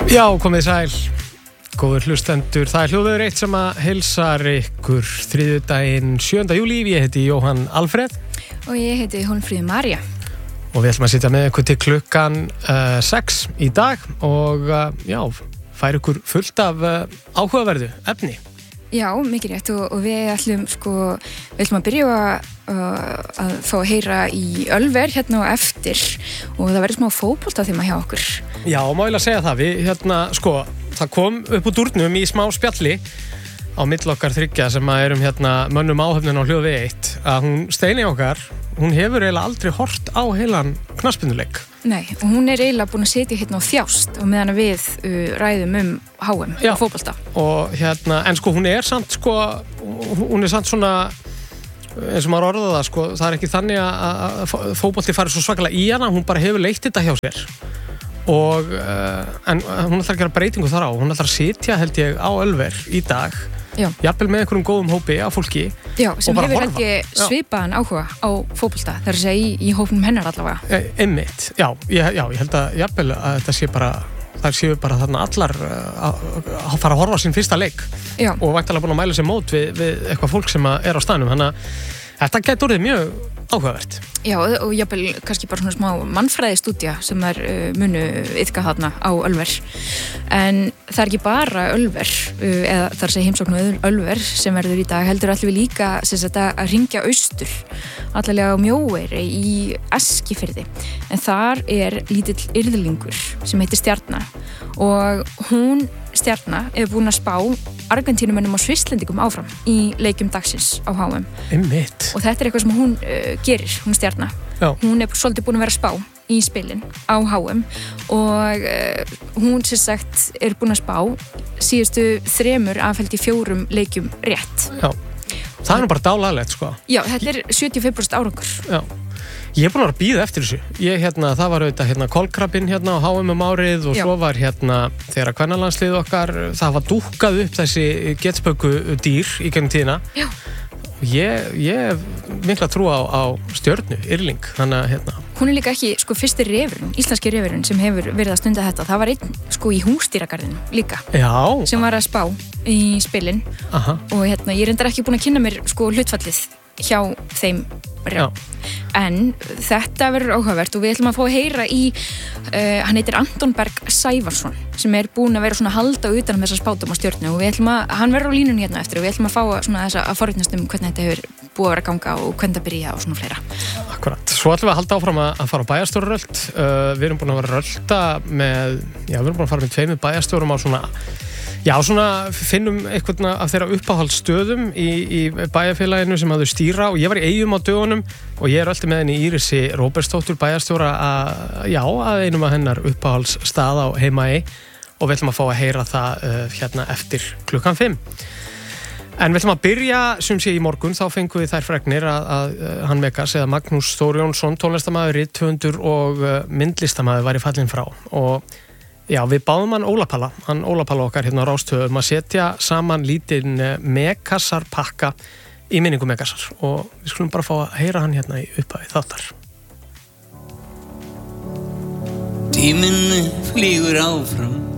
Já, komið sæl, góður hlustendur. Það hljóðveður 1 sem að heilsar ykkur þriðjudaginn 7. júlí. Ég heiti Jóhann Alfreð. Og ég heiti Hólmfríður María. Og við ætlum að sitja með ykkur til klukkan 6 í dag og færa ykkur fullt af áhugaverðu efni. Já, mikið rétt og við ætlum að byrja að fá að heyra í Ölver hérna á eftir og það verður smá fótboltaþema hjá okkur. Já, má ég að segja það. Það kom upp úr dúrnum í smá spjalli á milli okkar þriggja sem að erum mönnum áhöfnin á hljóð V1 að hún Steini okkar, hún hefur eiginlega aldrei hort á heilan knattspyrnuleik. Nei, og hún er eiginlega búin að setja hérna á þjást og meðan við ræðum HM og fótbolta. Og en hún er samt hún er samt svona eins og maður orðað það, það er ekki þannig að fótbolti farið svo svakalega í hana, hún bara hefur leitt þetta hjá sér. Og en hún ætlar að gera breytingu þar á, hún ætlar að sitja held ég á Ölver í dag. Jafnvel með einhverjum góðum hópi af fólki. Já, sem hefur held ég svipaðan áhuga á fótbolta, það er að segja í hópnum hennar allavega. Einmitt, ég held að jafnvel að þetta sé bara, það séu bara þarna allar að fara að horfa sín fyrsta leik. Já. Og væntanlega búin að mæla sér mót við eitthvað fólk sem er á staðnum, þannig að þetta gæti orðið mjög áhugavert. Já, og jafnvel kannski bara svona smá mannfræðistúdía sem munu iðka þarna á Ölver. En það er ekki bara Ölver, eða það er að segja heimsóknu Ölver sem verður í dag, heldur allir við líka að hringja austur, allavega á Mjóeyri í Eskifirði. En þar er lítill yrðlingur sem heitir Stjarna og hún Stjarna er búin að spá Argentínumönnum og Svisslendingum áfram í leikjum dagsins á HM. Einmitt. Og þetta er eitthvað sem hún gerir, hún Stjarna. Já. Hún er svolítið búin að vera að spá í spilin á HM og hún er búin að spá síðustu 3 af held ég 4 leikjum rétt. Já, það er nú bara dálalegt Já, þetta er 75% árangur. Já. Ég er búin að bíða eftir þessu. Það var auðvitað kolkrabbinn á HM árið og svo var þegar kvennalandslið okkar, það var dúkkað upp þessi getspöku dýr í gegnum tíðina. Já. Ég hef mikla trú á Stjörnu, Yrling, þannig að Hún er líka ekki fyrsti refurinn, íslenski refurinn sem hefur verið að stunda þetta. Það var einn í Húsdýragarðinu líka. Já. Sem var að spá í spilin. Aha. Og ég er reyndar ekki búin að kynna mér hlutfallið hjá þeim. Já. En þetta verður áhugavert og við ætlum að fá að heyra í hann heitir Anton Berg Sævarsson sem er búin að vera svona halda utan þessar spátum á Stjörnu og við ætlum hann verður á línunni hérna eftir og við ætlum að fá svona þess að forvitnast hvernig þetta hefur búið að vera að ganga og hvernig það byrja og svona fleira. Akkurat. Svo ætlum við að halda áfram að fara á bæjarstjóraröld. Við erum búin að vera rölda við erum búin að fara með 2 bæjarstjórum á svona finnum eitthvað af þeirra uppáhaldsstöðum í bæjarfélaginu sem að þau stýra og ég var í Eyjum á dögunum og ég er alltaf með henni Írisi Róbertsdóttur bæjarstjóra að einum af hennar uppáhaldsstað á Heimaey og við ætlum að fá að heyra það eftir klukkan 5. En við ætlum að byrja sem sé í morgun, þá fengum við þær fregnir að hann Megas eða Magnús Þór Jónsson, tónlistarmaður, rithöfundur og myndlistarmaður væri fallinn frá og já, við báðum hann Óla Palla okkar á Rástöðum að setja saman lítinn Megasar pakka í minningu Megasar og við skulum bara fá að heyra hann í upphafi þáttar. Tíminn flýgur áfram